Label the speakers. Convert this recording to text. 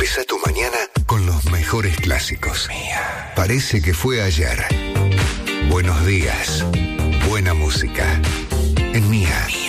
Speaker 1: Empezá tu mañana con los mejores clásicos. Mía. Parece que fue ayer. Buenos días. Buena música. En Mía.